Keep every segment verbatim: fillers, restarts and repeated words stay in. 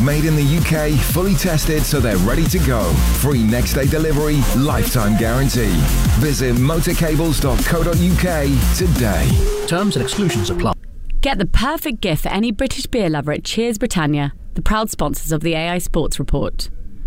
Made in the U K, fully tested so they're ready to go. Free next day delivery, lifetime guarantee. Visit motorcables dot co dot uk today. Terms and exclusions apply. Get the perfect gift for any British beer lover at Cheers Britannia, the proud sponsors of the A I Sports Report.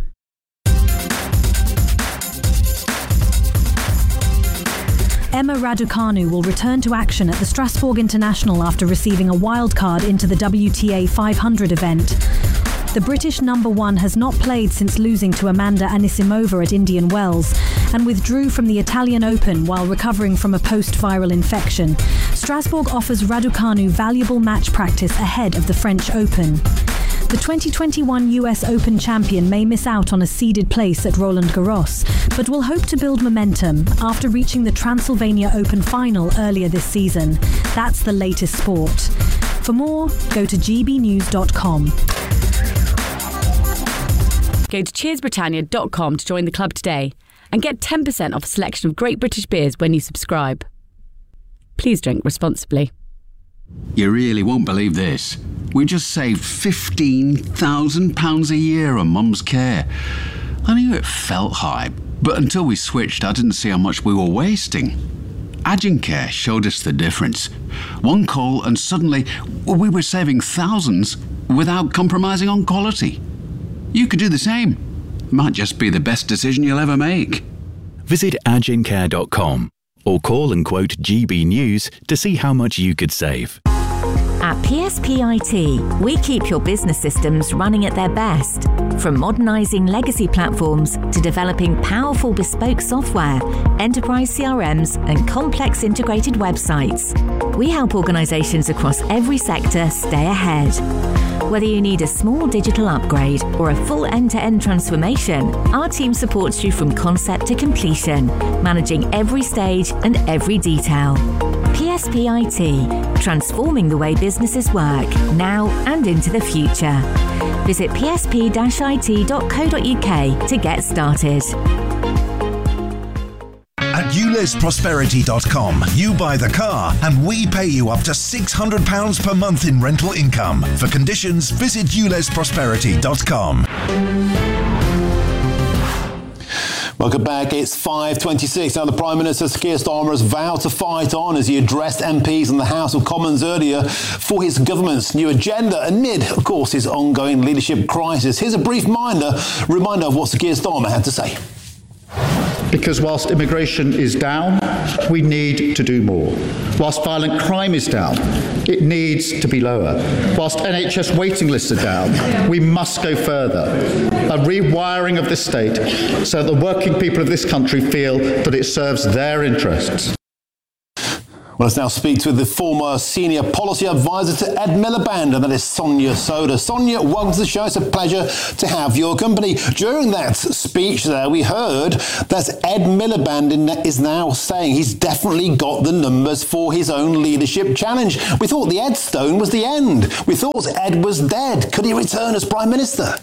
Emma Raducanu will return to action at the Strasbourg International after receiving a wild card into the W T A five hundred event. The British number one has not played since losing to Amanda Anisimova at Indian Wells and withdrew from the Italian Open while recovering from a post-viral infection. Strasbourg offers Raducanu valuable match practice ahead of the French Open. The twenty twenty-one U S Open champion may miss out on a seeded place at Roland Garros, but will hope to build momentum after reaching the Transylvania Open final earlier this season. That's the latest sport. For more, go to g b news dot com. Go to cheers britannia dot com to join the club today and get ten percent off a selection of great British beers when you subscribe. Please drink responsibly. You really won't believe this. We just saved fifteen thousand pounds a year on Mum's care. I knew it felt high, but until we switched, I didn't see how much we were wasting. Agincare showed us the difference. One call and suddenly we were saving thousands without compromising on quality. You could do the same. Might just be the best decision you'll ever make. Visit agincare dot com or call and quote G B News to see how much you could save. At P S P I T, we keep your business systems running at their best. From modernising legacy platforms to developing powerful bespoke software, enterprise C R Ms and complex integrated websites. We help organisations across every sector stay ahead. Whether you need a small digital upgrade or a full end-to-end transformation, our team supports you from concept to completion, managing every stage and every detail. P S P I T, transforming the way businesses work, now and into the future. Visit p s p dash i t dot co dot u k to get started. At ules prosperity dot com, you buy the car and we pay you up to six hundred pounds per month in rental income. For conditions, visit ules prosperity dot com. Welcome back. It's five twenty-six. Now, the Prime Minister, Keir Starmer, has vowed to fight on as he addressed M Ps in the House of Commons earlier for his government's new agenda amid, of course, his ongoing leadership crisis. Here's a brief reminder, reminder of what Sir Keir Starmer had to say. Because whilst immigration is down, we need to do more. Whilst violent crime is down, it needs to be lower. Whilst N H S waiting lists are down, we must go further. A rewiring of the state so that the working people of this country feel that it serves their interests. Well, let's now speak to the former senior policy advisor to Ed Miliband, and that is Sonia Soda. Sonia, welcome to the show. It's a pleasure to have your company. During that speech there, we heard that Ed Miliband is now saying he's definitely got the numbers for his own leadership challenge. We thought the Ed Stone was the end. We thought Ed was dead. Could he return as Prime Minister?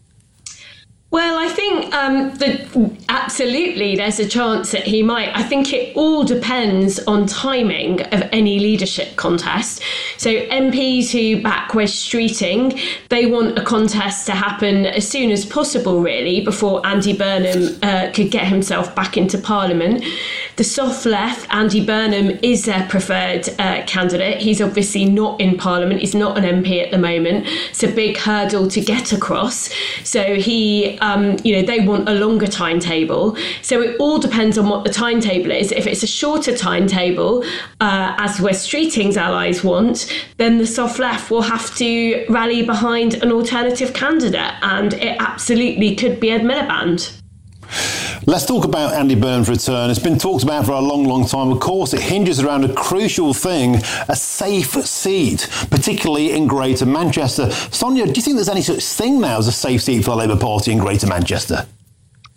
Well, I think um, that absolutely there's a chance that he might. I think it all depends on timing of any leadership contest. So M Ps who back Wes Streeting, they want a contest to happen as soon as possible, really, before Andy Burnham uh, could get himself back into Parliament. The soft left, Andy Burnham, is their preferred uh, candidate. He's obviously not in Parliament. He's not an M P at the moment. It's a big hurdle to get across. So he... Um, you know, they want a longer timetable. So it all depends on what the timetable is. If it's a shorter timetable, uh, as Wes Streeting's allies want, then the soft left will have to rally behind an alternative candidate. And it absolutely could be Ed Miliband. Let's talk about Andy Burnham's return. It's been talked about for a long, long time. Of course, it hinges around a crucial thing, a safe seat, particularly in Greater Manchester. Sonia, do you think there's any such thing now as a safe seat for the Labour Party in Greater Manchester?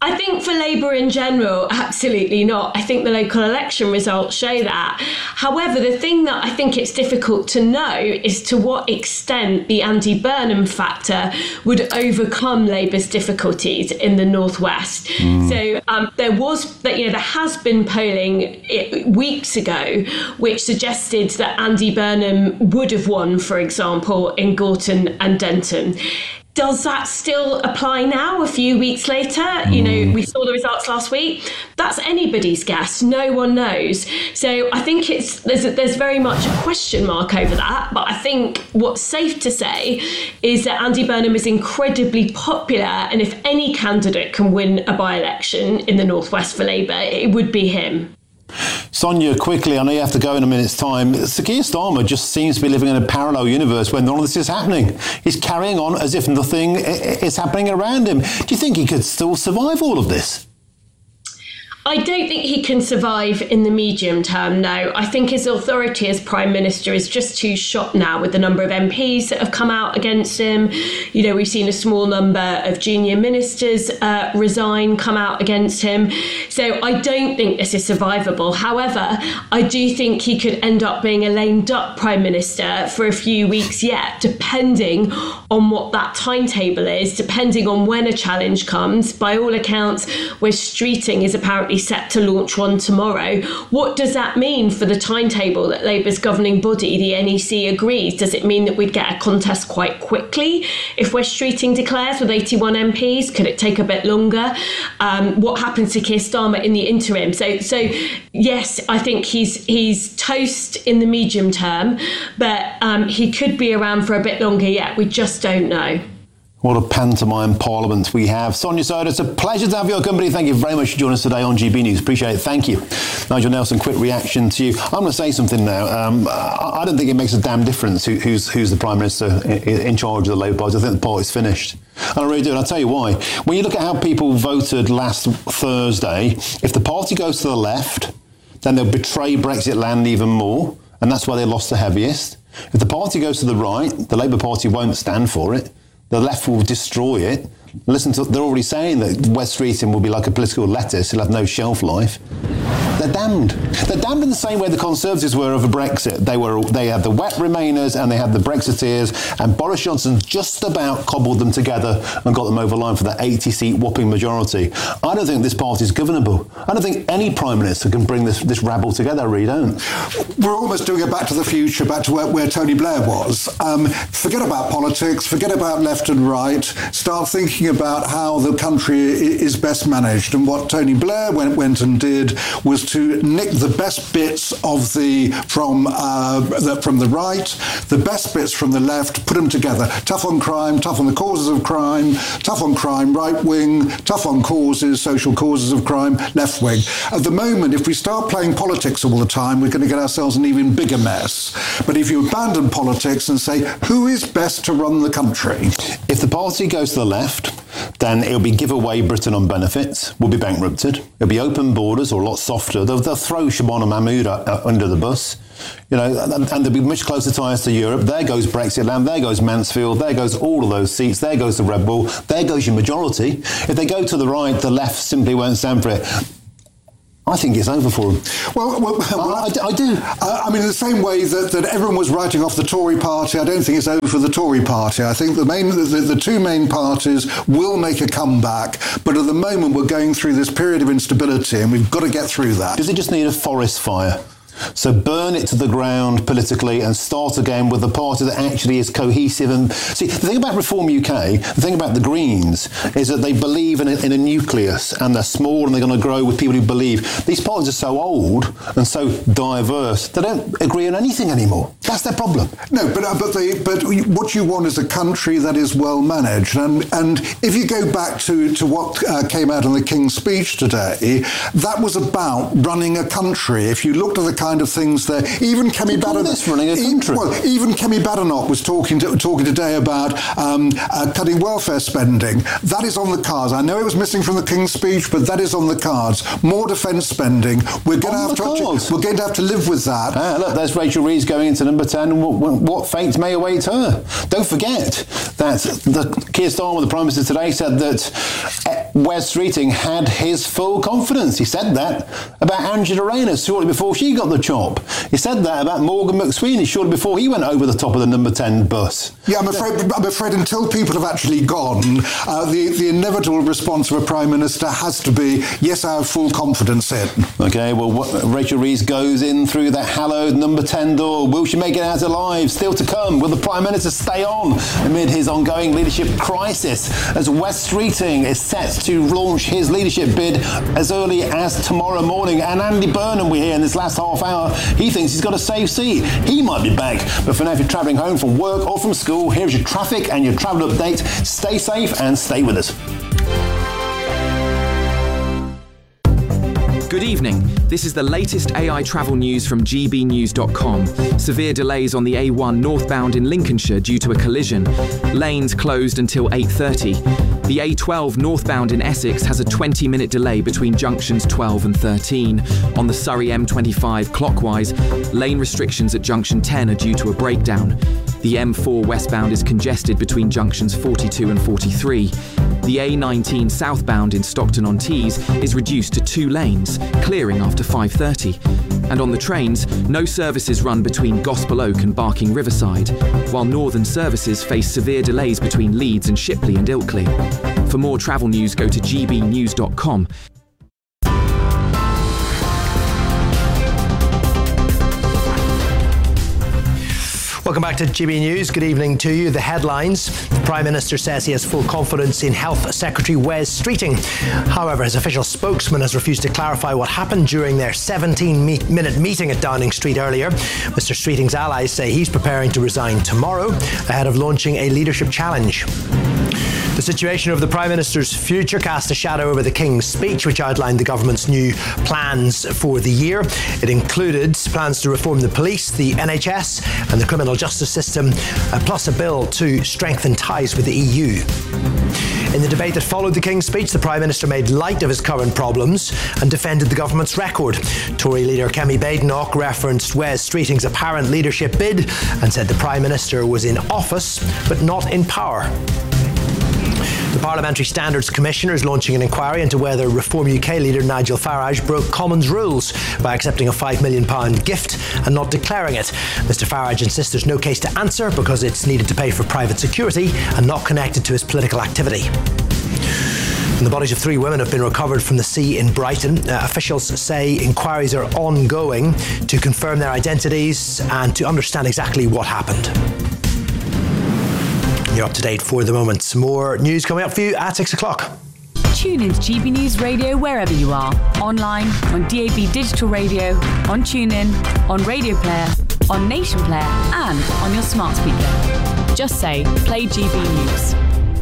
I think for Labour in general, absolutely not. I think the local election results show that. However, the thing that I think it's difficult to know is to what extent the Andy Burnham factor would overcome Labour's difficulties in the Northwest. Mm. So um, there was, that you know, there has been polling weeks ago which suggested that Andy Burnham would have won, for example, in Gorton and Denton. Does that still apply now, a few weeks later? Mm. You know, we saw the results last week. That's anybody's guess. No one knows. So I think it's there's there's very much a question mark over that. But I think what's safe to say is that Andy Burnham is incredibly popular, and if any candidate can win a by-election in the Northwest for Labour, it would be him. Sonia, quickly, I know you have to go in a minute's time. Sir Keir Starmer just seems to be living in a parallel universe where none of this is happening. He's carrying on as if nothing is happening around him. Do you think he could still survive all of this? I don't think he can survive in the medium term, no. I think his authority as Prime Minister is just too shot now with the number of M Ps that have come out against him. You know, we've seen a small number of junior ministers uh, resign, come out against him. So I don't think this is survivable. However, I do think he could end up being a lame duck Prime Minister for a few weeks yet, depending on what that timetable is, depending on when a challenge comes. By all accounts, Wes Streeting is apparently set to launch one tomorrow. What does that mean for the timetable that Labour's governing body, the N E C, agrees? Does it mean that we'd get a contest quite quickly if Wes Streeting declares with eighty-one M Ps? Could it take a bit longer? Um, what happens to Keir Starmer in the interim? So, so yes, I think he's he's toast in the medium term, but um, he could be around for a bit longer yet. We just don't know. What a pantomime parliament we have. Sonia Soda, it's a pleasure to have your company. Thank you very much for joining us today on G B News. Appreciate it. Thank you. Nigel Nelson, quick reaction to you. I'm going to say something now. Um, I don't think it makes a damn difference who, who's who's the Prime Minister in, in charge of the Labour Party. I think the party's finished. And I really do. And I'll tell you why. When you look at how people voted last Thursday, if the party goes to the left, then they'll betray Brexit land even more. And that's why they lost the heaviest. If the party goes to the right, the Labour Party won't stand for it. The left will destroy it. Listen to, they're already saying that Wes Streeting will be like a political lettuce. He'll have no shelf life. They're damned. They're damned in the same way the Conservatives were over Brexit. They were. They had the wet Remainers and they had the Brexiteers, and Boris Johnson just about cobbled them together and got them over the line for that eighty-seat whopping majority. I don't think this party is governable. I don't think any Prime Minister can bring this, this rabble together. I really don't. We're almost doing a back to the future, back to where, where Tony Blair was. Um, forget about politics, forget about left and right, start thinking about how the country is best managed. And what Tony Blair went, went and did was to nick the best bits of the from uh, the, from the right, the best bits from the left, put them together. Tough on crime, tough on the causes of crime, tough on crime, right wing, tough on causes, social causes of crime, left wing. At the moment, if we start playing politics all the time, we're going to get ourselves an even bigger mess. But if you abandon politics and say, who is best to run the country? If the party goes to the left, then it'll be give away Britain on benefits, we'll be bankrupted. It'll be open borders or a lot softer. They'll, they'll throw Shabana Mahmood uh, under the bus, you know, and, and there'll be much closer ties to Europe. There goes Brexit land, there goes Mansfield, there goes all of those seats, there goes the Red Bull, there goes your majority. If they go to the right, the left simply won't stand for it. I think it's over for them. Well, well, well I, I, I do. Uh, I mean, in the same way that, that everyone was writing off the Tory party, I don't think it's over for the Tory party. I think the main, the, the two main parties will make a comeback, but at the moment we're going through this period of instability and we've got to get through that. Does it just need a forest fire? So burn it to the ground politically and start again with a party that actually is cohesive. And see, the thing about Reform U K, the thing about the Greens, is that they believe in a, in a nucleus, and they're small and they're going to grow with people who believe. These parties are so old and so diverse, they don't agree on anything anymore. That's their problem. No, but uh, but they, but what you want is a country that is well managed. And and if you go back to to what uh, came out in the King's speech today, that was about running a country. If you looked at the kind of things there. Even Kemi Badenoch, running a country. Well, even Kemi Badenoch was talking to, talking today about um, uh, cutting welfare spending. That is on the cards. I know it was missing from the King's speech, but that is on the cards. More defence spending. We're going to have to actually, we're going to have to live with that. Ah, look, there's Rachel Reeves going into number ten. What, what fate may await her? Don't forget that the Keir Starmer, the Prime Minister today, said that Wes Streeting had his full confidence. He said that about Angela Rayner shortly before she got the chop. He said that about Morgan McSweeney shortly before he went over the top of the number ten bus. Yeah, I'm afraid, I'm afraid until people have actually gone, uh, the, the inevitable response of a Prime Minister has to be, yes, I have full confidence in. OK, well, what, Rachel Reeves goes in through that hallowed number ten door. Will she make it out alive? Still to come. Will the Prime Minister stay on amid his ongoing leadership crisis as Wes Streeting is set to launch his leadership bid as early as tomorrow morning? And Andy Burnham, we hear in this last half hour, he thinks he's got a safe seat. He might be back. But for now, if you're travelling home from work or from school, here's your traffic and your travel update. Stay safe and stay with us. Good evening. This is the latest A I travel news from G B news dot com. Severe delays on the A one northbound in Lincolnshire due to a collision. Lanes closed until eight thirty. The A twelve northbound in Essex has a twenty minute delay between junctions twelve and thirteen. On the Surrey M twenty-five clockwise, lane restrictions at junction ten are due to a breakdown. The M four westbound is congested between junctions forty-two and forty-three. The A nineteen southbound in Stockton-on-Tees is reduced to two lanes, clearing after five thirty. And on the trains, no services run between Gospel Oak and Barking Riverside, while northern services face severe delays between Leeds and Shipley and Ilkley. For more travel news, go to G B news dot com. Welcome back to G B News. Good evening to you. The headlines. The Prime Minister says he has full confidence in Health Secretary Wes Streeting. However, his official spokesman has refused to clarify what happened during their seventeen minute meeting at Downing Street earlier. Mister Streeting's allies say he's preparing to resign tomorrow ahead of launching a leadership challenge. The situation of the Prime Minister's future cast a shadow over the King's speech, which outlined the government's new plans for the year. It included plans to reform the police, the N H S and the criminal justice system, uh, plus a bill to strengthen ties with the E U. In the debate that followed the King's speech, the Prime Minister made light of his current problems and defended the government's record. Tory leader Kemi Badenoch referenced Wes Streeting's apparent leadership bid and said the Prime Minister was in office but not in power. The Parliamentary Standards Commissioner is launching an inquiry into whether Reform U K leader Nigel Farage broke Commons rules by accepting a five million pounds gift and not declaring it. Mister Farage insists there's no case to answer because it's needed to pay for private security and not connected to his political activity. And the bodies of three women have been recovered from the sea in Brighton. Uh, officials say inquiries are ongoing to confirm their identities and to understand exactly what happened. You're up to date for the moment. More news coming up for you at six o'clock. Tune in to G B News Radio wherever you are. Online, on D A B Digital Radio, on TuneIn, on Radio Player, on Nation Player and on your smart speaker. Just say, play G B News.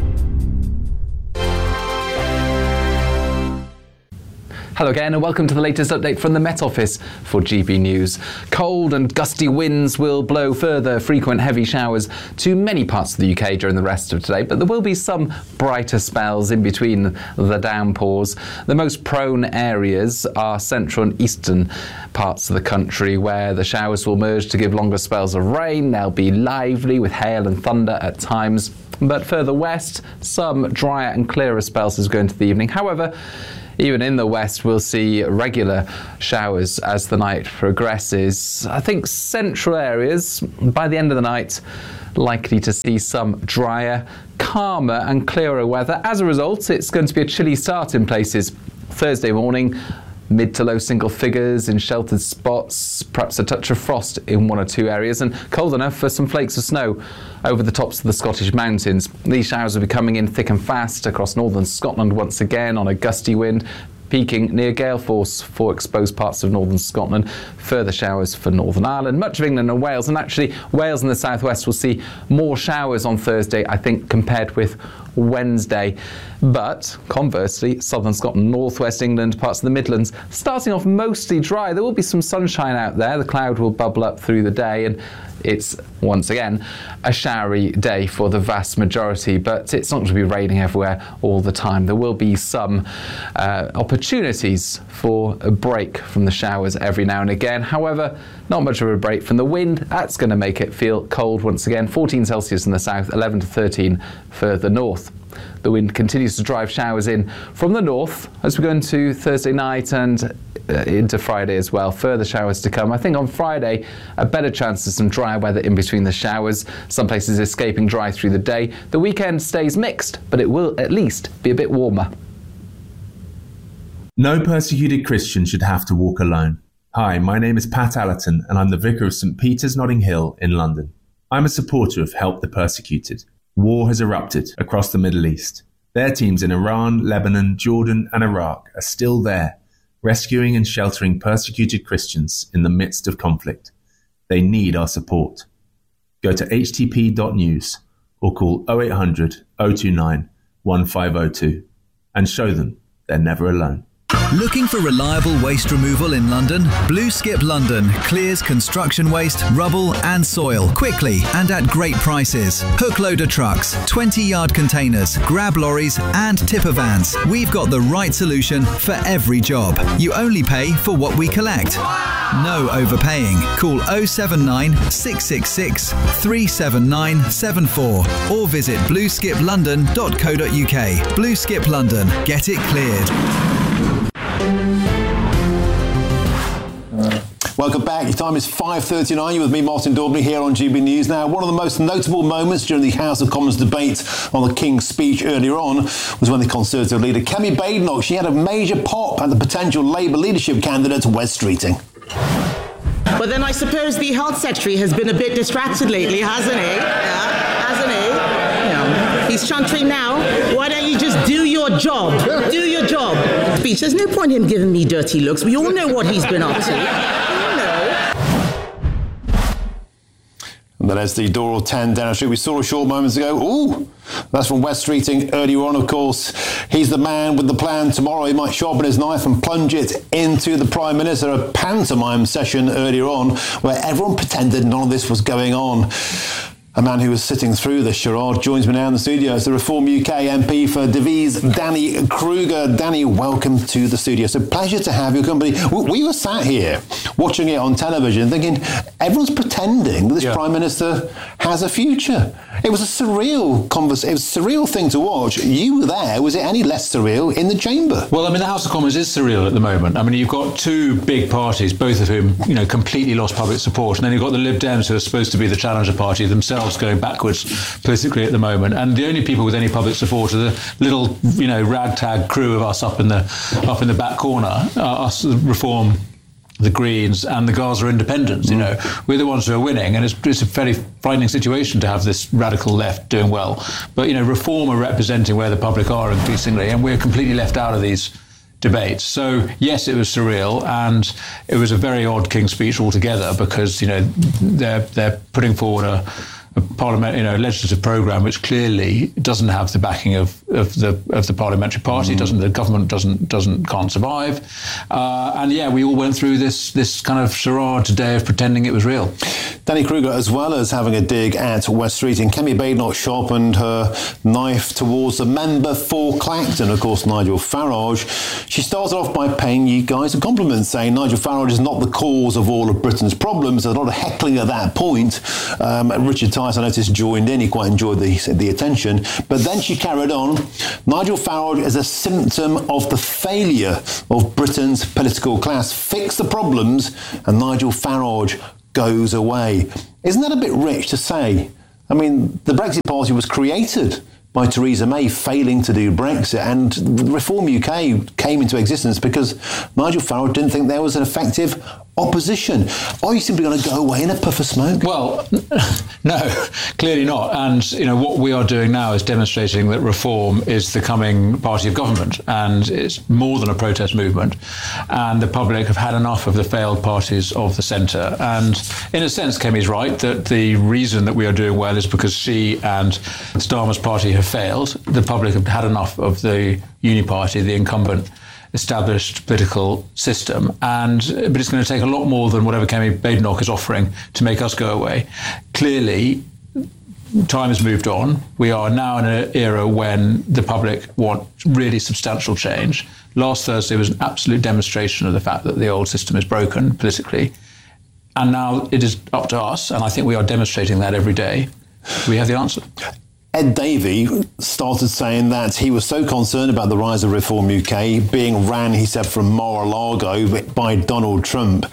Hello again and welcome to the latest update from the Met Office for G B News. Cold and gusty winds will blow further frequent heavy showers to many parts of the U K during the rest of today, but there will be some brighter spells in between the downpours. The most prone areas are central and eastern parts of the country where the showers will merge to give longer spells of rain. They'll be lively with hail and thunder at times, but further west, some drier and clearer spells as we go into the evening. However, even in the west, we'll see regular showers as the night progresses. I think central areas, by the end of the night, likely to see some drier, calmer and clearer weather. As a result, it's going to be a chilly start in places. Thursday morning, mid to low single figures in sheltered spots, perhaps a touch of frost in one or two areas, and cold enough for some flakes of snow over the tops of the Scottish mountains. These showers will be coming in thick and fast across northern Scotland once again on a gusty wind, peaking near gale force for exposed parts of northern Scotland. Further showers for Northern Ireland, much of England and Wales, and actually Wales and the southwest will see more showers on Thursday, I think, compared with Wednesday. But conversely, southern Scotland, northwest England, parts of the Midlands, starting off mostly dry. There will be some sunshine out there. The cloud will bubble up through the day, and it's, once again, a showery day for the vast majority, but it's not going to be raining everywhere all the time. There will be some uh, opportunities for a break from the showers every now and again. However, not much of a break from the wind. That's going to make it feel cold once again. fourteen Celsius in the south, eleven to thirteen further north. The wind continues to drive showers in from the north as we go into Thursday night and uh, into Friday as well. Further showers to come. I think on Friday, a better chance of some drier weather in between the showers. Some places escaping dry through the day. The weekend stays mixed, but it will at least be a bit warmer. No persecuted Christian should have to walk alone. Hi, my name is Pat Allerton, and I'm the Vicar of St Peter's Notting Hill in London. I'm a supporter of Help the Persecuted. War has erupted across the Middle East. Their teams in Iran, Lebanon, Jordan and Iraq are still there, rescuing and sheltering persecuted Christians in the midst of conflict. They need our support. Go to h t p dot news or call oh eight hundred, oh two nine, one five oh two and show them they're never alone. Looking for reliable waste removal in London? Blue Skip London clears construction waste, rubble and soil quickly and at great prices. Hook loader trucks, twenty yard containers, grab lorries and tipper vans. We've got the right solution for every job. You only pay for what we collect. No overpaying. Call oh seven nine, six six six, three seven nine seven four or visit blue skip london dot co dot u k. Blue Skip London. Get it cleared. Welcome back. Your time is five thirty-nine. You're with me, Martin Daubney, here on G B News. Now, one of the most notable moments during the House of Commons debate on the King's speech earlier on was when the Conservative leader, Kemi Badenoch, she had a major pop at the potential Labour leadership candidate, Wes Streeting. But then I suppose the Health Secretary has been a bit distracted lately, hasn't he? Yeah, hasn't he? Yeah. He's chuntering now. Why don't you just do your job? Do your job. Speech. There's no point in him giving me dirty looks. We all know what he's been up to. And then as the door of ten Downing Street, we saw a short moments ago. Ooh, that's from Wes Streeting earlier on, of course. He's the man with the plan. Tomorrow he might sharpen his knife and plunge it into the Prime Minister. A pantomime session earlier on where everyone pretended none of this was going on. A man who was sitting through the charade joins me now in the studio. It's the Reform U K M P for Devizes, Danny Kruger. Danny, welcome to the studio. It's a pleasure to have your company. We were sat here watching it on television thinking everyone's pretending that this yeah. Prime Minister has a future. It was a surreal conversation. It was a surreal thing to watch. You were there. Was it any less surreal in the chamber? Well, I mean, the House of Commons is surreal at the moment. I mean, you've got two big parties, both of whom, you know, completely lost public support. And then you've got the Lib Dems, who are supposed to be the challenger party themselves, going backwards politically at the moment. And the only people with any public support are the little, you know, ragtag crew of us up in the up in the back corner, uh, us Reform, the Greens and the Gaza Independents. You know, we're the ones who are winning, and it's, it's a very frightening situation to have this radical left doing well. But, you know, Reform are representing where the public are increasingly, and we're completely left out of these debates. So yes, it was surreal, and it was a very odd King's speech altogether, because, you know, they're they're putting forward a a parliament, you know, legislative programme which clearly doesn't have the backing of, of the of the parliamentary party. Mm. Doesn't the government doesn't doesn't can't survive, uh, and yeah, we all went through this this kind of charade today of pretending it was real. Danny Kruger, as well as having a dig at Wes Streeting, Kemi Badenoch sharpened her knife towards the member for Clacton, of course, Nigel Farage. She started off by paying you guys a compliment, saying Nigel Farage is not the cause of all of Britain's problems. There's a lot of heckling at that point. Um, Richard Tice, I noticed, joined in. He quite enjoyed the, the attention. But then she carried on. Nigel Farage is a symptom of the failure of Britain's political class. Fix the problems and Nigel Farage goes away. Isn't that a bit rich to say? I mean, the Brexit Party was created by Theresa May failing to do Brexit, and Reform U K came into existence because Nigel Farage didn't think there was an effective opposition. Are you simply going to go away in a puff of smoke? Well, no, clearly not. And, you know, what we are doing now is demonstrating that Reform is the coming party of government, and it's more than a protest movement. And the public have had enough of the failed parties of the centre. And in a sense, Kemi's right that the reason that we are doing well is because she and Starmer's party have failed. The public have had enough of the Uni Party, the incumbent established political system, and but it's going to take a lot more than whatever Kemi Badenoch is offering to make us go away. Clearly, time has moved on. We are now in an era when the public want really substantial change. Last Thursday was an absolute demonstration of the fact that the old system is broken politically, and now it is up to us, and I think we are demonstrating that every day. We have the answer. Ed Davey started saying that he was so concerned about the rise of Reform U K being ran, he said, from Mar-a-Lago by Donald Trump,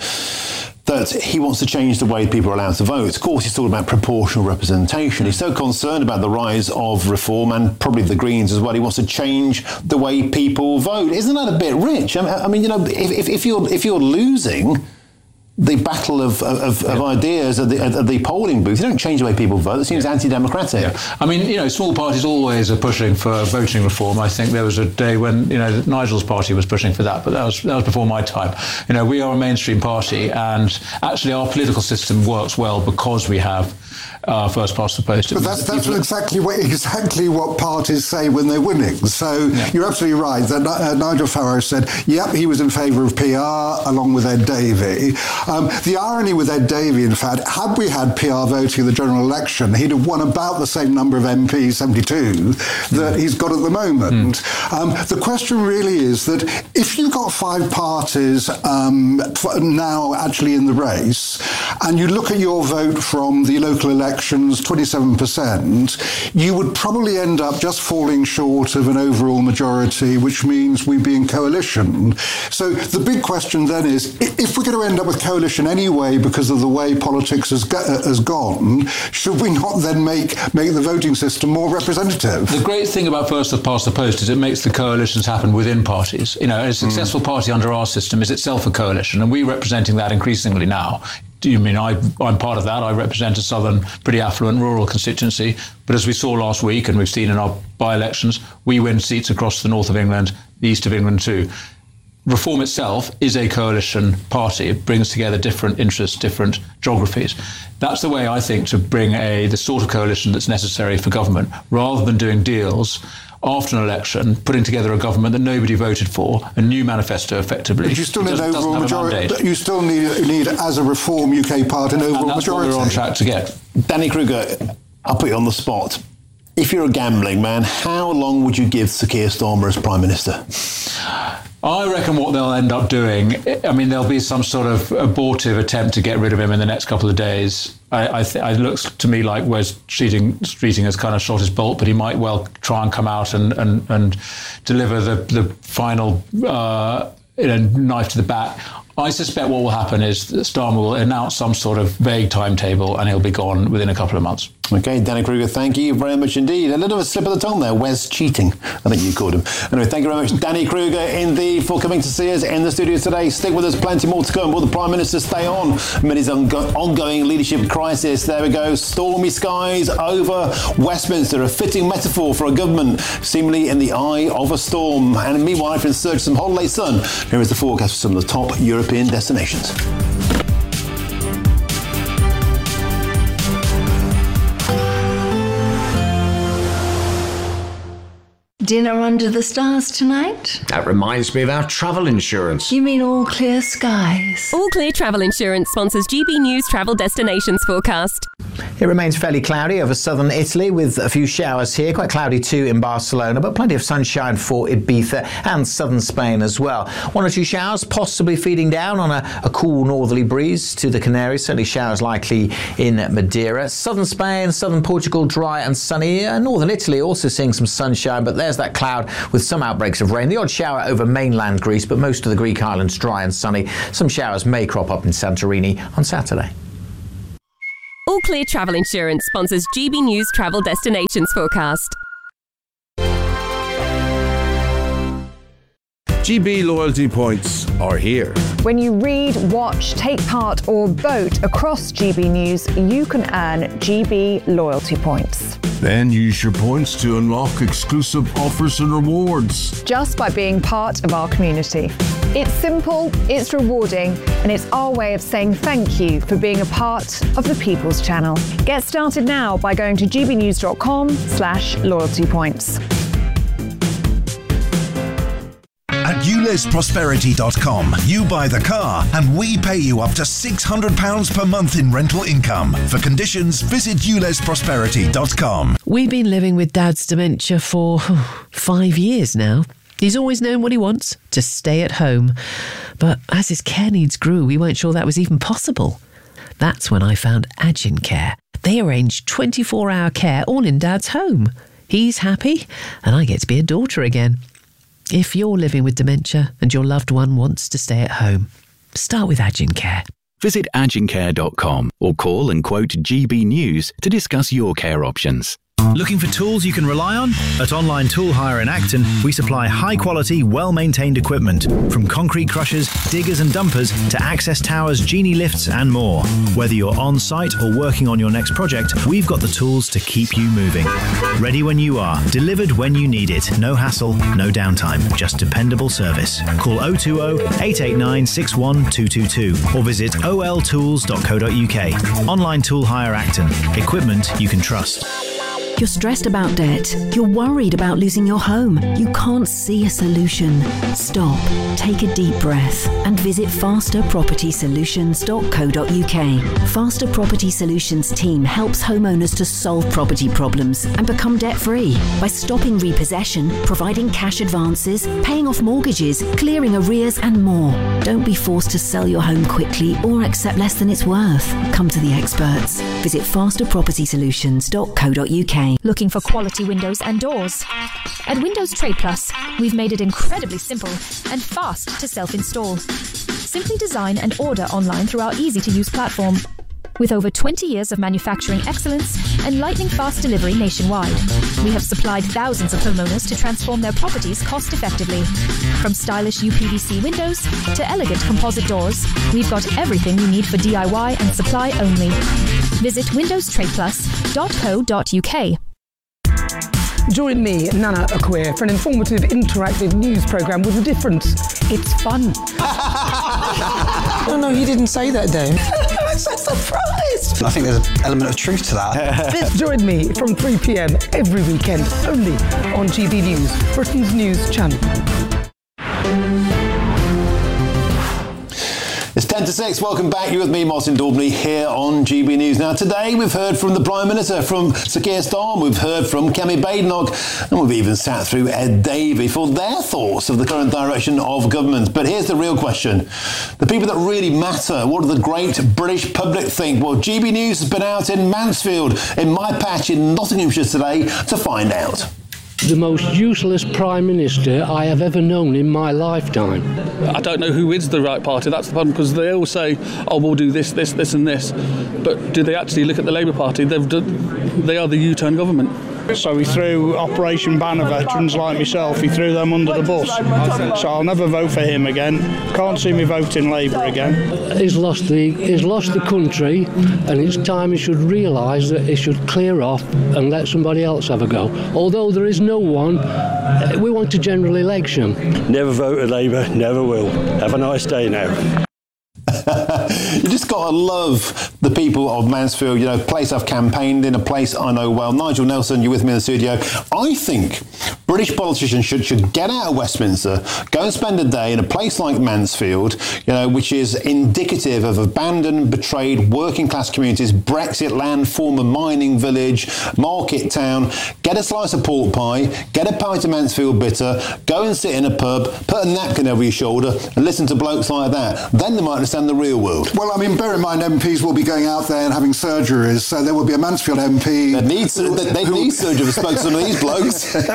that he wants to change the way people are allowed to vote. Of course, he's talking about proportional representation. He's so concerned about the rise of Reform and probably the Greens as well. He wants to change the way people vote. Isn't that a bit rich? I mean, you know, if, if you're if you're losing the battle of, of, of ideas at the, at the polling booth, you don't change the way people vote. It seems yeah. anti-democratic. Yeah. I mean, you know, small parties always are pushing for voting reform. I think there was a day when, you know, Nigel's party was pushing for that, but that was that was before my time. You know, we are a mainstream party, and actually our political system works well because we have Uh, first past the post. But that's, that's exactly what exactly what parties say when they're winning. So yeah. You're absolutely right that uh, Nigel Farage said, yep, he was in favour of P R along with Ed Davey. Um, the irony with Ed Davey, in fact, had we had P R voting in the general election, he'd have won about the same number of M Ps, seventy-two, that he's got at the moment. Mm. Um, the question really is that if you've got five parties um, now actually in the race, and you look at your vote from the local election, elections, twenty-seven percent, you would probably end up just falling short of an overall majority, which means we'd be in coalition. So the big question then is, if we're going to end up with coalition anyway because of the way politics has, go- has gone, should we not then make, make the voting system more representative? The great thing about first past the post is it makes the coalitions happen within parties. You know, a successful mm. party under our system is itself a coalition, and we're representing that increasingly now. Do you mean I, I'm part of that? I represent a southern, pretty affluent rural constituency. But as we saw last week, and we've seen in our by-elections, we win seats across the north of England, the east of England too. Reform itself is a coalition party. It brings together different interests, different geographies. That's the way, I think, to bring a the sort of coalition that's necessary for government, rather than doing deals after an election, putting together a government that nobody voted for, a new manifesto effectively. But you still need an overall majority. You still need, need, as a Reform U K party, an overall and that's majority. What we're on track to get. Danny Kruger, I'll put you on the spot. If you're a gambling man, how long would you give Sir Keir Starmer as Prime Minister? I reckon what they'll end up doing, I mean, there'll be some sort of abortive attempt to get rid of him in the next couple of days. I, I th- it looks to me like Wes Streeting, Streeting has kind of shot his bolt, but he might well try and come out and, and, and deliver the, the final uh, you know, knife to the back. I suspect what will happen is that Starmer will announce some sort of vague timetable and he'll be gone within a couple of months. OK, Danny Kruger, thank you very much indeed. A little of a slip of the tongue there, Wes Cheating, I think you called him. Anyway, thank you very much, Danny Kruger, indeed, for coming to see us in the studio today. Stick with us, plenty more to come. Will the Prime Minister stay on amid his ongo- ongoing leadership crisis? There we go, stormy skies over Westminster, a fitting metaphor for a government seemingly in the eye of a storm. And meanwhile, if you're in search of some holiday sun, here is the forecast for some of the top European destinations. Dinner under the stars tonight? That reminds me of our travel insurance. You mean All Clear Skies? All Clear Travel Insurance sponsors G B News Travel Destinations forecast. It remains fairly cloudy over southern Italy with a few showers here. Quite cloudy too in Barcelona, but plenty of sunshine for Ibiza and southern Spain as well. One or two showers possibly feeding down on a, a cool northerly breeze to the Canaries. Certainly showers likely in Madeira. Southern Spain, southern Portugal, dry and sunny. Uh, northern Italy also seeing some sunshine, but there's that cloud with some outbreaks of rain. The odd shower over mainland Greece, but most of the Greek islands dry and sunny. Some showers may crop up in Santorini on Saturday. All Clear Travel Insurance sponsors G B News Travel Destinations forecast. G B loyalty points are here. When you read, watch, take part or vote across G B News, you can earn G B loyalty points. Then use your points to unlock exclusive offers and rewards. Just by being part of our community. It's simple, it's rewarding, and it's our way of saying thank you for being a part of the People's Channel. Get started now by going to gbnews.com slash loyalty points. At ules prosperity dot com, you buy the car and we pay you up to six hundred pounds per month in rental income. For conditions, visit ules prosperity dot com. We've been living with Dad's dementia for five years now. He's always known what he wants, to stay at home. But as his care needs grew, we weren't sure that was even possible. That's when I found Agin Care. They arrange twenty-four hour care all in Dad's home. He's happy and I get to be a daughter again. If you're living with dementia and your loved one wants to stay at home, start with Agin Care. Visit agin care dot com or call and quote G B News to discuss your care options. Looking for tools you can rely on? At Online Tool Hire in Acton, we supply high-quality, well-maintained equipment, from concrete crushers, diggers and dumpers to access towers, genie lifts and more. Whether you're on-site or working on your next project, we've got the tools to keep you moving. Ready when you are, delivered when you need it. No hassle, no downtime, just dependable service. Call oh two oh, eight eight nine, six one two two two or visit o l tools dot co dot u k. Online Tool Hire Acton. Equipment you can trust. You're stressed about debt. You're worried about losing your home. You can't see a solution. Stop, take a deep breath and visit faster property solutions dot co dot u k. Faster Property Solutions team helps homeowners to solve property problems and become debt-free by stopping repossession, providing cash advances, paying off mortgages, clearing arrears and more. Don't be forced to sell your home quickly or accept less than it's worth. Come to the experts. Visit faster property solutions dot co dot u k. Looking for quality windows and doors? At Windows Trade Plus, we've made it incredibly simple and fast to self-install. Simply design and order online through our easy-to-use platform. With over twenty years of manufacturing excellence and lightning-fast delivery nationwide, we have supplied thousands of homeowners to transform their properties cost-effectively. From stylish U P V C windows to elegant composite doors, we've got everything you need for D I Y and supply only. Visit windows trade plus dot co dot u k. Join me, Nana Akwe, for an informative, interactive news programme with a difference. It's fun. Oh no, he didn't say that, Dave. I'm so surprised. I think there's an element of truth to that. Join me from three p m every weekend, only on G B News, Britain's news channel. It's ten to six. Welcome back. You're with me, Martin Daubney, here on G B News. Now, today we've heard from the Prime Minister, from Sir Keir Starmer, we've heard from Kemi Badenoch, and we've even sat through Ed Davey for their thoughts of the current direction of government. But here's the real question. The people that really matter, what do the great British public think? Well, G B News has been out in Mansfield, in my patch in Nottinghamshire today, to find out. The most useless Prime Minister I have ever known in my lifetime. I don't know who is the right party, that's the problem, because they all say, oh, we'll do this, this, this and this. But do they actually look at the Labour Party? They've done, they are the U-turn government. So he threw Operation Banner veterans like myself, he threw them under the bus. So I'll never vote for him again. Can't see me voting Labour again. He's lost the he's lost the country, and it's time he should realise that he should clear off and let somebody else have a go. Although there is no one, we want a general election. Never voted Labour, never will. Have a nice day now. You just got to love the people of Mansfield, you know, a place I've campaigned in, a place I know well. Nigel Nelson, you're with me in the studio. I think British politicians should, should get out of Westminster, go and spend a day in a place like Mansfield, you know, which is indicative of abandoned, betrayed working class communities, Brexit land, former mining village, market town. Get a slice of pork pie, get a pint of Mansfield bitter, go and sit in a pub, put a napkin over your shoulder and listen to blokes like that. Then they might understand the real world. Well, I mean, bear in mind, M Ps will be going out there and having surgeries, so there will be a Mansfield M P. They need, who, they, they who, need surgery to spoke to some of these blokes. But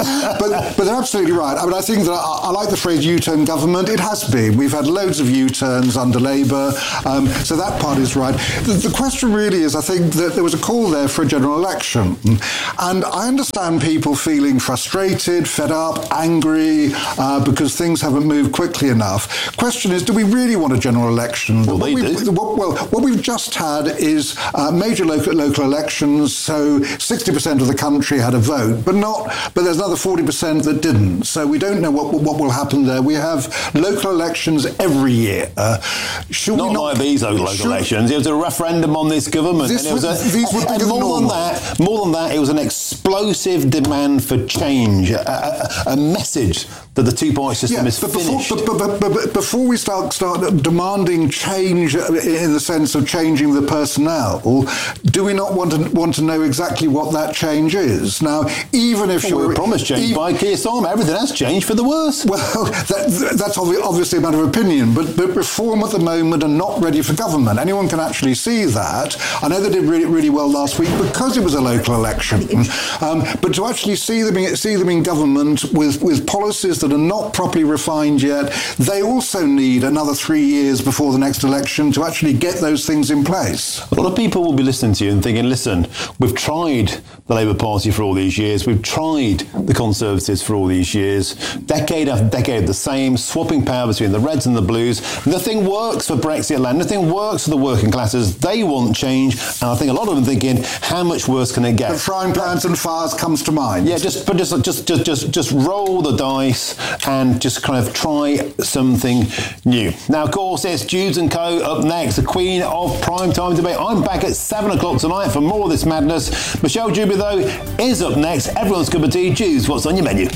but, but they're absolutely right. I mean, I think that I, I like the phrase U-turn government. It has been. We've had loads of U-turns under Labour, um, so that part is right. The, the question really is, I think that there was a call there for a general election, and I understand people feeling frustrated, fed up, angry, uh, because things haven't moved quickly enough. Question is, do we really want a general election? Well, what they we, do. What, well, what we've just had is uh, major local, local elections, so sixty percent of the country had a vote, but not. But there's another forty percent that didn't. So we don't know what what will happen there. We have local elections every year. Uh, should not, we not like these local should, elections. It was a referendum on this government, this and it was was, a, these were and more than that. More than that, it was an explosive demand for change, a, a, a message that the two-party system yeah, is but finished. Before, but, but, but, but before we start start demanding change in the sense of changing the personnel, do we not want to want to know exactly what that change is? Now, even if well, you're we were promised change even, by Keir Starmer, everything has changed for the worse. Well, that, that's obviously a matter of opinion, but, but reform at the moment are not ready for government. Anyone can actually see that. I know they did really, really well last week because it was a local election. Um, but to actually see them in, see them in government with, with policies that are not properly refined yet, they also need another three years before the next election to actually get those things in place. A lot of people will be listening to you and thinking, listen, we've tried the Labour Party for all these years, we've tried the Conservatives for all these years, decade after decade the same, swapping power between the Reds and the Blues. Nothing works for Brexit land, nothing works for the working classes. They want change, and I think a lot of them thinking, how much worse can it get? The frying pans and fires comes to mind. Yeah, just but just just just just just roll the dice and just kind of try something new. Now, of course, it's Judes and Co. up next, the queen of primetime debate. I'm back at seven o'clock tonight for more of this madness. Michelle Juby, though, is up next. Everyone's cup of tea. Judes, what's on your menu?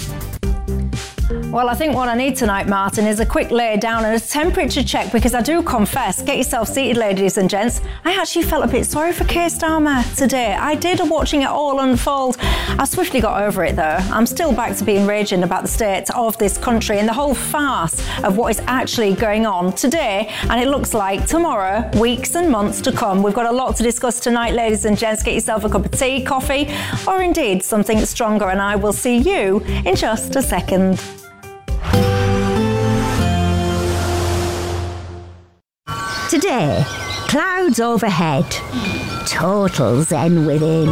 Well, I think what I need tonight, Martin, is a quick lay down and a temperature check, because I do confess, get yourself seated, ladies and gents, I actually felt a bit sorry for Keir Starmer today. I did, watching it all unfold. I swiftly got over it, though. I'm still back to being raging about the state of this country and the whole farce of what is actually going on today, and it looks like tomorrow, weeks and months to come. We've got a lot to discuss tonight, ladies and gents. Get yourself a cup of tea, coffee, or indeed something stronger, and I will see you in just a second. Today, clouds overhead, total zen within.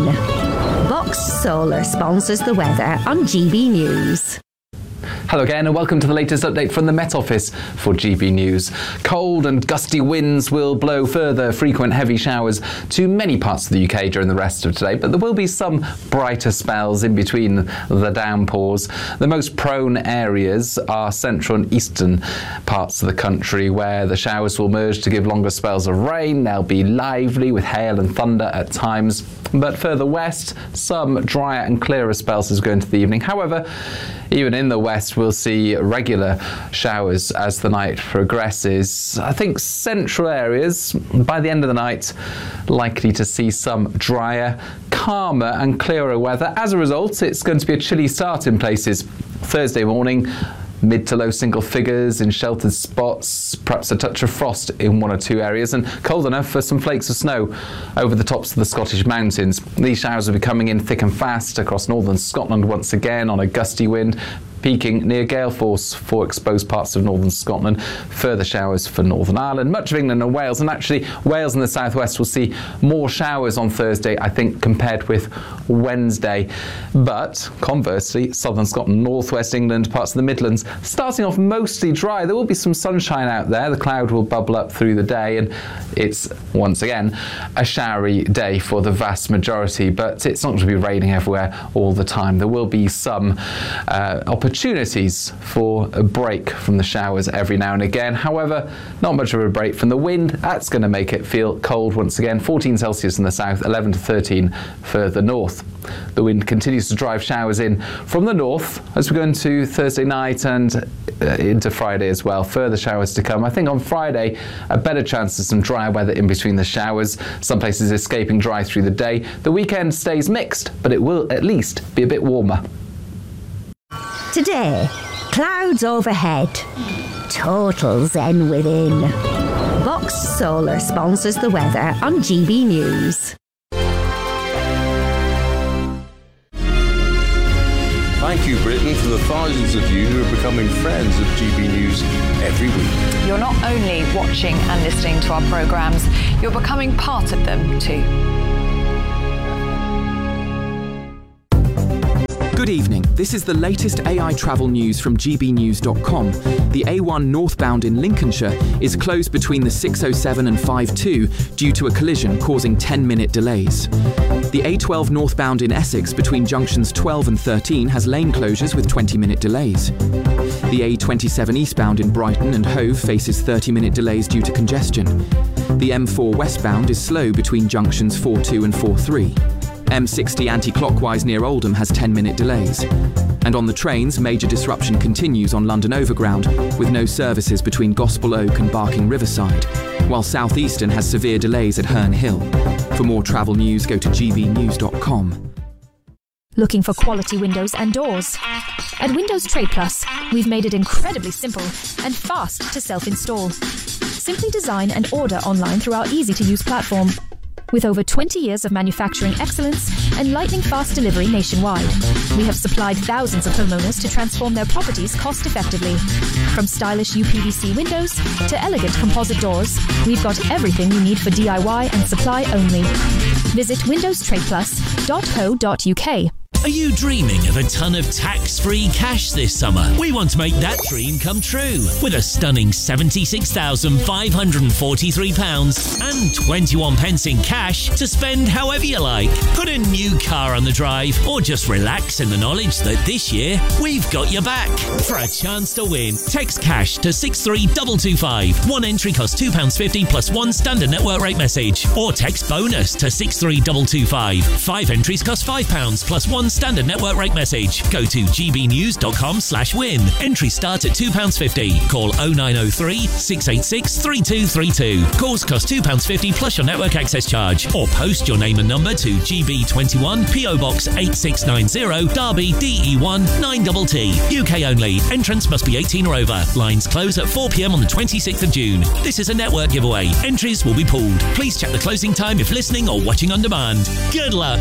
Vox Solar sponsors the weather on G B News. Hello again and welcome to the latest update from the Met Office for G B News. Cold and gusty winds will blow further frequent heavy showers to many parts of the U K during the rest of today, but there will be some brighter spells in between the downpours. The most prone areas are central and eastern parts of the country, where the showers will merge to give longer spells of rain. They'll be lively with hail and thunder at times, but further west, some drier and clearer spells as we go into the evening. However, even in the west, we'll see regular showers as the night progresses. I think central areas, by the end of the night, likely to see some drier, calmer and clearer weather. As a result, it's going to be a chilly start in places. Thursday morning, mid to low single figures in sheltered spots, perhaps a touch of frost in one or two areas, and cold enough for some flakes of snow over the tops of the Scottish mountains. These showers will be coming in thick and fast across northern Scotland once again on a gusty wind, peaking near gale force for exposed parts of northern Scotland. Further showers for Northern Ireland, much of England and Wales, and actually Wales and the southwest will see more showers on Thursday, I think, compared with Wednesday. But conversely, southern Scotland, northwest England, parts of the Midlands, starting off mostly dry. There will be some sunshine out there. The cloud will bubble up through the day, and it's once again a showery day for the vast majority, but it's not going to be raining everywhere all the time. There will be some uh, opportunities for a break from the showers every now and again. However, not much of a break from the wind. That's going to make it feel cold once again. fourteen Celsius in the south, eleven to thirteen further north. The wind continues to drive showers in from the north as we go into Thursday night and uh, into Friday as well. Further showers to come. I think on Friday, a better chance of some dry weather in between the showers. Some places escaping dry through the day. The weekend stays mixed, but it will at least be a bit warmer. Today, clouds overhead, total zen within. Vox Solar sponsors the weather on G B News. Thank Thank you, Britain, for the thousands of you who are becoming friends of G B News every week. You're not only watching and listening to our programmes, you're becoming part of them too. Good evening. This is the latest A I travel news from G B news dot com. The A one northbound in Lincolnshire is closed between the six oh seven and five two due to a collision causing ten minute delays. The A twelve northbound in Essex between junctions twelve and thirteen has lane closures with twenty minute delays. The A twenty-seven eastbound in Brighton and Hove faces thirty minute delays due to congestion. The M four westbound is slow between junctions four two and four three. M sixty anti-clockwise near Oldham has ten minute delays. And on the trains, major disruption continues on London Overground, with no services between Gospel Oak and Barking Riverside, while South Eastern has severe delays at Herne Hill. For more travel news, go to G B news dot com. Looking for quality windows and doors? At Windows Trade Plus, we've made it incredibly simple and fast to self-install. Simply design and order online through our easy-to-use platform. With over twenty years of manufacturing excellence and lightning-fast delivery nationwide, we have supplied thousands of homeowners to transform their properties cost-effectively. From stylish U P V C windows to elegant composite doors, we've got everything you need for D I Y and supply only. Visit windows trade plus dot co dot U K. Are you dreaming of a ton of tax-free cash this summer? We want to make that dream come true with a stunning seventy-six thousand five hundred forty-three pounds and twenty-one pence in cash to spend however you like. Put a new car on the drive or just relax in the knowledge that this year we've got your back. For a chance to win, text cash to six three two two five. One entry costs two pounds fifty plus one standard network rate message. Or text bonus to six three two two five. Five entries cost five pounds plus one standard network rate message. Go to G B news dot com slash win. Entries start at two pounds fifty. Call oh nine oh three, six eight six, three two three two. Calls cost two pounds fifty plus your network access charge. Or post your name and number to G B twenty-one, P O Box eight six nine zero, Derby, D E one nine T T. U K only. Entrance must be eighteen or over. Lines close at four p.m. on the twenty-sixth of June. This is a network giveaway. Entries will be pooled. Please check the closing time if listening or watching on demand. Good luck.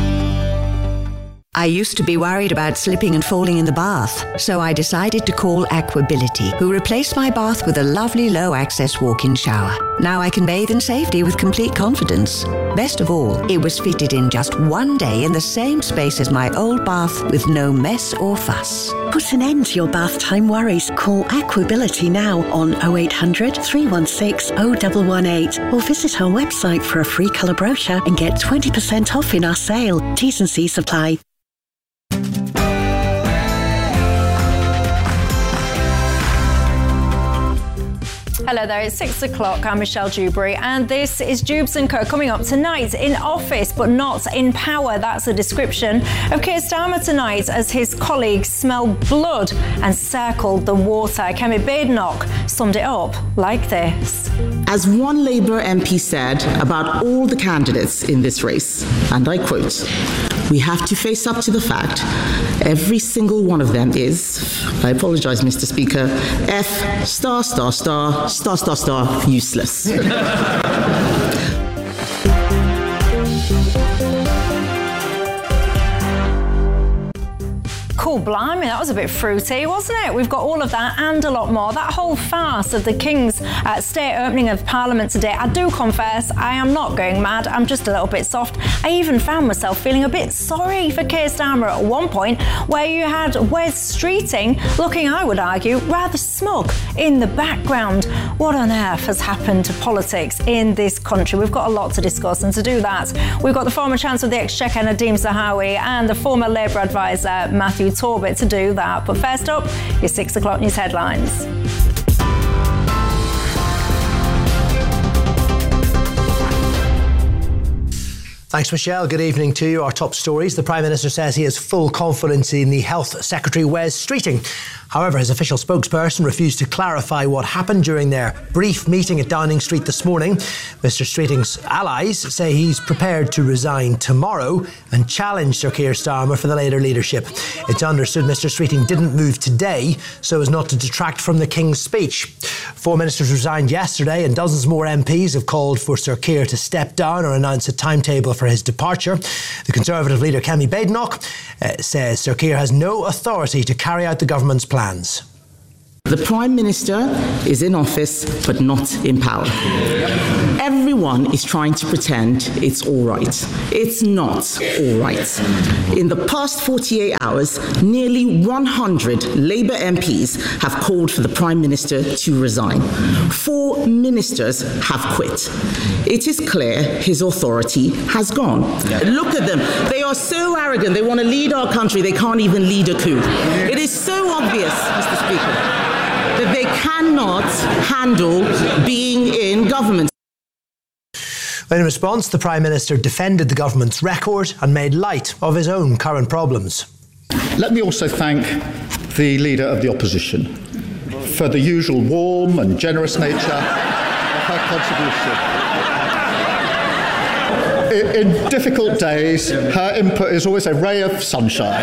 I used to be worried about slipping and falling in the bath, so I decided to call Aquability, who replaced my bath with a lovely low-access walk-in shower. Now I can bathe in safety with complete confidence. Best of all, it was fitted in just one day in the same space as my old bath with no mess or fuss. Put an end to your bath time worries. Call Aquability now on oh eight hundred, three one six, oh one one eight or visit our website for a free colour brochure and get twenty percent off in our sale. T's and C's apply. Hello there, it's six o'clock. I'm Michelle Dewberry, and this is Jubes and Co. Coming up tonight, in office but not in power. That's a description of Keir Starmer tonight as his colleagues smelled blood and circled the water. Kemi Badenoch summed it up like this. As one Labour M P said about all the candidates in this race, and I quote, "We have to face up to the fact every single one of them is, I apologise, Mister Speaker, F star star star star star star useless." Cool, blimey, that was a bit fruity, wasn't it? We've got all of that and a lot more. That whole farce of the King's uh, state opening of Parliament today, I do confess, I am not going mad. I'm just a little bit soft. I even found myself feeling a bit sorry for Keir Starmer at one point, where you had Wes Streeting looking, I would argue, rather smug in the background. What on earth has happened to politics in this country? We've got a lot to discuss, and to do that, we've got the former Chancellor of the Exchequer, Nadeem Zahawi, and the former Labour advisor, Matthew Torbett, to do that. But first up, your six o'clock news headlines. Thanks, Michelle. Good evening to you. Our top stories. The Prime Minister says he has full confidence in the Health Secretary, Wes Streeting. However, his official spokesperson refused to clarify what happened during their brief meeting at Downing Street this morning. Mister Streeting's allies say he's prepared to resign tomorrow and challenge Sir Keir Starmer for the later leadership. It's understood Mister Streeting didn't move today so as not to detract from the King's speech. Four ministers resigned yesterday, and dozens more M Ps have called for Sir Keir to step down or announce a timetable for his departure. The Conservative leader Kemi Badenoch uh, says Sir Keir has no authority to carry out the government's plans. The Prime Minister is in office but not in power. Everyone is trying to pretend it's all right. It's not all right. In the past forty-eight hours, nearly one hundred Labour M Ps have called for the Prime Minister to resign. Four ministers have quit. It is clear his authority has gone. Look at them. They are so arrogant. They want to lead our country. They can't even lead a coup. It is so obvious, Mister Speaker, that they cannot handle being in government. In response, the Prime Minister defended the government's record and made light of his own current problems. Let me also thank the Leader of the Opposition for the usual warm and generous nature of her contribution. In, in difficult days, her input is always a ray of sunshine.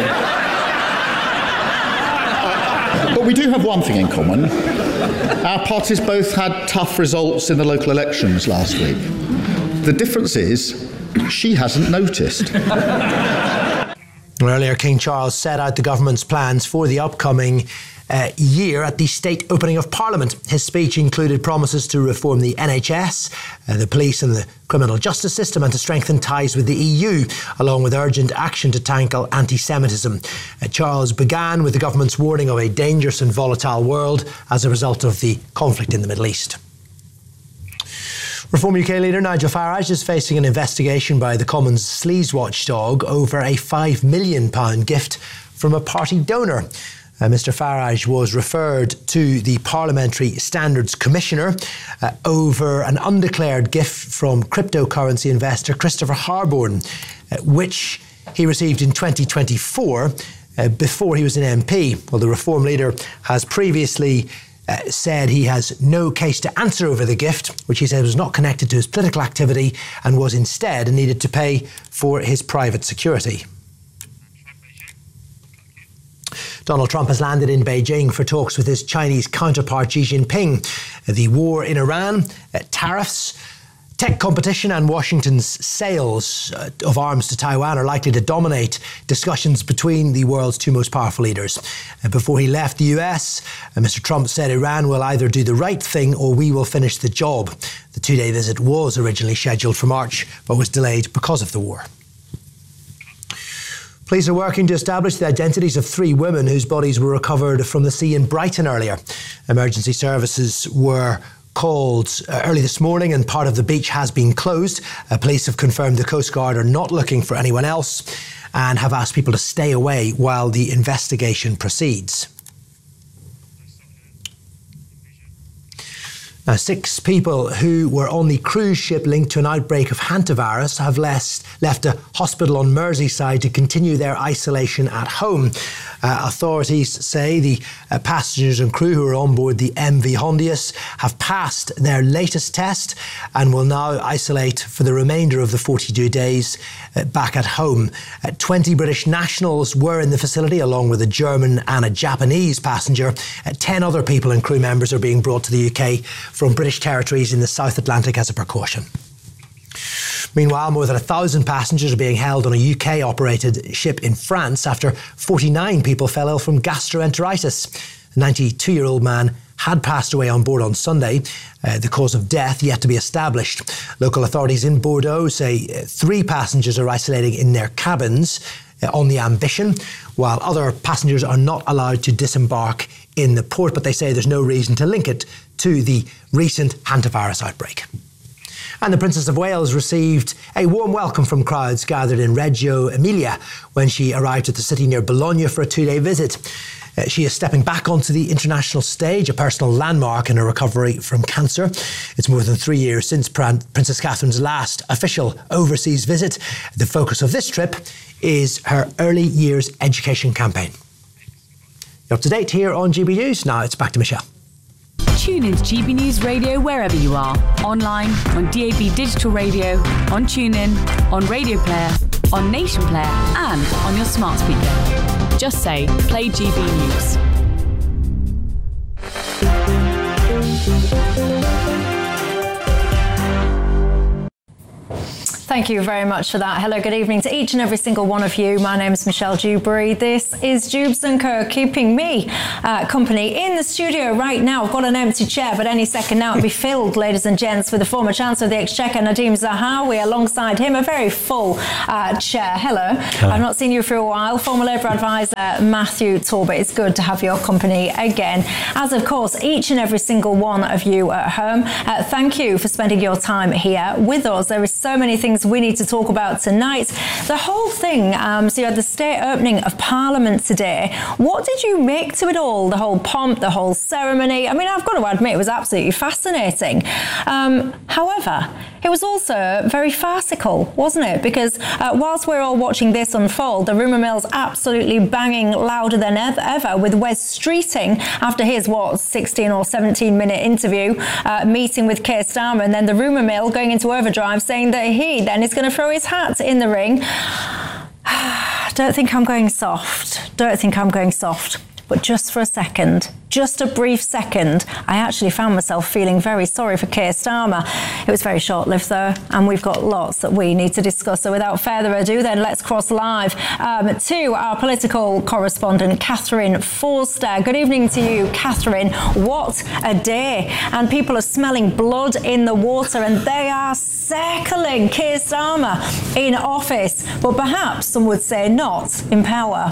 Uh, but we do have one thing in common. Our parties both had tough results in the local elections last week. The difference is, she hasn't noticed. Earlier, King Charles set out the government's plans for the upcoming uh, year at the state opening of Parliament. His speech included promises to reform the N H S, uh, the police and the criminal justice system, and to strengthen ties with the E U, along with urgent action to tackle anti-Semitism. Uh, Charles began with the government's warning of a dangerous and volatile world as a result of the conflict in the Middle East. Reform U K leader Nigel Farage is facing an investigation by the Commons sleaze watchdog over a five million pounds gift from a party donor. Uh, Mr Farage was referred to the Parliamentary Standards Commissioner uh, over an undeclared gift from cryptocurrency investor Christopher Harborne, uh, which he received in twenty twenty-four uh, before he was an M P. Well, the Reform leader has previously Uh, said he has no case to answer over the gift, which he said was not connected to his political activity and was instead needed to pay for his private security. Donald Trump has landed in Beijing for talks with his Chinese counterpart Xi Jinping. The war in Iran, uh, tariffs, tech competition and Washington's sales uh, of arms to Taiwan are likely to dominate discussions between the world's two most powerful leaders. Uh, before he left the U S, uh, Mr Trump said Iran will either do the right thing or we will finish the job. The two-day visit was originally scheduled for March, but was delayed because of the war. Police are working to establish the identities of three women whose bodies were recovered from the sea in Brighton earlier. Emergency services were called uh, early this morning and part of the beach has been closed. Uh, police have confirmed the Coast Guard are not looking for anyone else and have asked people to stay away while the investigation proceeds. Now, six people who were on the cruise ship linked to an outbreak of hantavirus have left, left a hospital on Merseyside to continue their isolation at home. Uh, authorities say the uh, passengers and crew who are on board the M V Hondius have passed their latest test and will now isolate for the remainder of the forty-two days uh, back at home. Uh, twenty British nationals were in the facility along with a German and a Japanese passenger. Uh, ten other people and crew members are being brought to the U K from British territories in the South Atlantic as a precaution. Meanwhile, more than a thousand passengers are being held on a U K-operated ship in France after forty-nine people fell ill from gastroenteritis. A ninety-two-year-old man had passed away on board on Sunday. Uh, the cause of death yet to be established. Local authorities in Bordeaux say uh, three passengers are isolating in their cabins uh, on the Ambition, while other passengers are not allowed to disembark in the port, but they say there's no reason to link it to the recent hantavirus outbreak. And the Princess of Wales received a warm welcome from crowds gathered in Reggio Emilia when she arrived at the city near Bologna for a two-day visit. Uh, she is stepping back onto the international stage, a personal landmark in her recovery from cancer. It's more than three years since Pran- Princess Catherine's last official overseas visit. The focus of this trip is her early years education campaign. You're up to date here on G B News. Now it's back to Michelle. Tune in to G B News Radio wherever you are. Online, on D A B Digital Radio, on TuneIn, on Radio Player, on Nation Player and on your smart speaker. Just say, play G B News. Thank you very much for that. Hello, good evening to each and every single one of you. My name is Michelle Dewberry. This is Jubes and Co, keeping me uh, company in the studio right now. I've got an empty chair, but any second now it'll be filled, ladies and gents, with the former Chancellor of the Exchequer, Nadeem Zahawi, alongside him, a very full uh, chair. Hello. Hi. I've not seen you for a while. Former Labour advisor Matthew Talbot. It's good to have your company again. As of course, each and every single one of you at home, uh, thank you for spending your time here with us. There is so many things we need to talk about tonight. The whole thing, um, so you had the state opening of Parliament today. What did you make to it all? The whole pomp, the whole ceremony? I mean, I've got to admit, it was absolutely fascinating. Um, however, it was also very farcical, wasn't it? Because uh, whilst we're all watching this unfold, the rumour mill's absolutely banging louder than ever, with Wes Streeting, after his, what, sixteen or seventeen minute interview, uh, meeting with Keir Starmer, and then the rumour mill going into overdrive, saying that he then is going to throw his hat in the ring. Don't think I'm going soft. Don't think I'm going soft. But just for a second, just a brief second, I actually found myself feeling very sorry for Keir Starmer. It was very short-lived, though, and we've got lots that we need to discuss. So without further ado, then, let's cross live um, to our political correspondent, Catherine Forster. Good evening to you, Catherine. What a day. And people are smelling blood in the water, and they are circling Keir Starmer in office, but perhaps some would say not in power.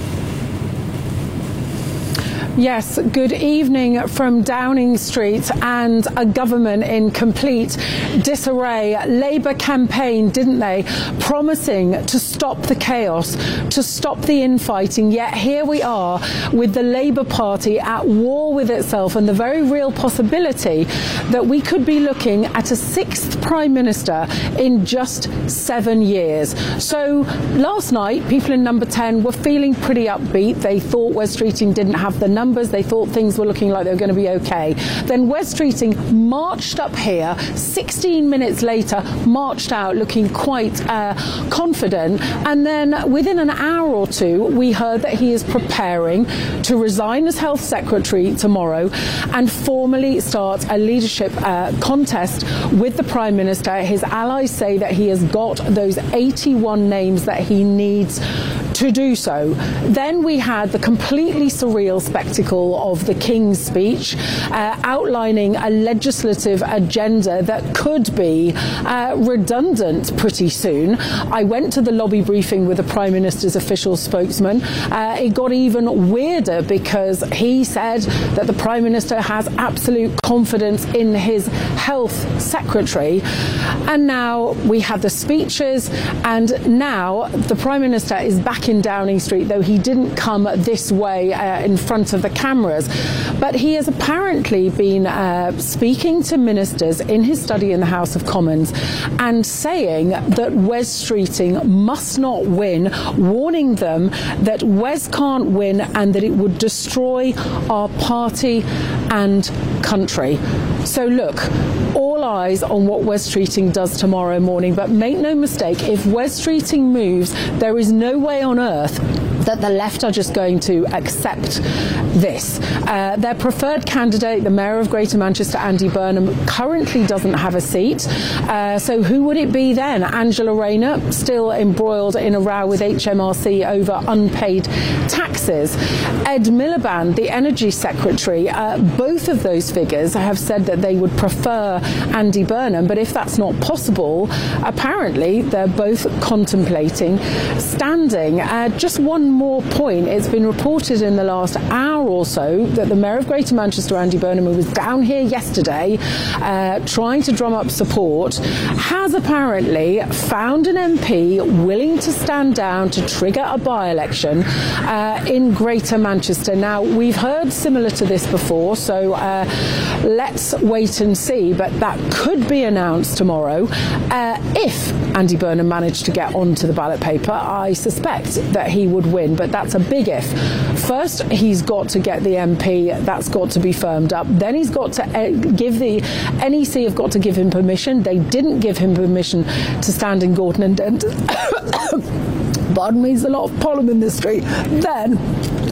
Yes, good evening from Downing Street, and a government in complete disarray. Labour campaigned, didn't they, promising to stop the chaos, to stop the infighting, yet here we are with the Labour Party at war with itself, and the very real possibility that we could be looking at a sixth Prime Minister in just seven years. So last night, people in Number ten were feeling pretty upbeat. They thought Wes Streeting didn't have the numbers. They thought things were looking like they were going to be okay. Then Wes Streeting marched up here, sixteen minutes later, marched out looking quite uh, confident. And then within an hour or two, we heard that he is preparing to resign as Health Secretary tomorrow and formally start a leadership uh, contest with the Prime Minister. His allies say that he has got those eighty-one names that he needs to do so. Then we had the completely surreal spectacle of the King's speech, uh, outlining a legislative agenda that could be uh, redundant pretty soon. I went to the lobby briefing with the Prime Minister's official spokesman. Uh, it got even weirder because he said that the Prime Minister has absolute confidence in his Health Secretary. And now we have the speeches, and now the Prime Minister is back in Downing Street, though he didn't come this way uh, in front of the cameras. But he has apparently been uh, speaking to ministers in his study in the House of Commons and saying that Wes Streeting must not win, warning them that Wes can't win and that it would destroy our party and country. So look, all eyes on what Wes Streeting does tomorrow morning, but make no mistake, if Wes Streeting moves, there is no way on earth that the left are just going to accept this. Uh, their preferred candidate, the Mayor of Greater Manchester, Andy Burnham, currently doesn't have a seat. Uh, so who would it be then? Angela Rayner, still embroiled in a row with H M R C over unpaid taxes. Ed Miliband, the Energy Secretary, uh, both of those figures have said that they would prefer Andy Burnham, but if that's not possible, apparently they're both contemplating standing. Uh, just one more point. It's been reported in the last hour or so that the Mayor of Greater Manchester, Andy Burnham, who was down here yesterday uh, trying to drum up support, has apparently found an M P willing to stand down to trigger a by-election uh, in Greater Manchester. Now, we've heard similar to this before, so uh, let's wait and see, but that could be announced tomorrow. Uh, if Andy Burnham managed to get onto the ballot paper, I suspect that he would win, but that's a big if. First, he's got to get the M P, that's got to be firmed up. Then he's got to uh, give the N E C have got to give him permission. They didn't give him permission to stand in Gorton and Dent. Pardon me, there's a lot of pollen in the street. Then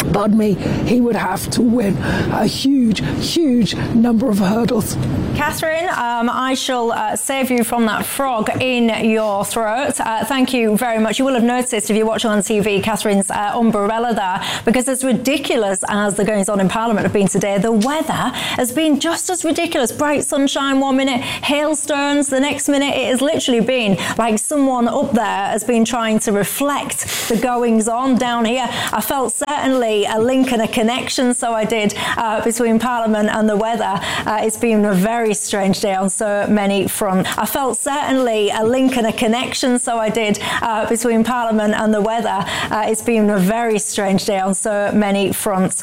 pardon me, he would have to win a huge, huge number of hurdles. Catherine, um, I shall uh, save you from that frog in your throat. Uh, thank you very much. You will have noticed if you're watching on T V, Catherine's uh, umbrella there, because as ridiculous as the goings on in Parliament have been today, the weather has been just as ridiculous. Bright sunshine one minute, hailstones the next minute. It has literally been like someone up there has been trying to reflect the goings on down here. I felt certainly a link and a connection, so I did, uh, between Parliament and the weather. Uh, it's been a very strange day on so many fronts. I felt certainly a link and a connection, so I did, uh, between Parliament and the weather. Uh, it's been a very strange day on so many fronts.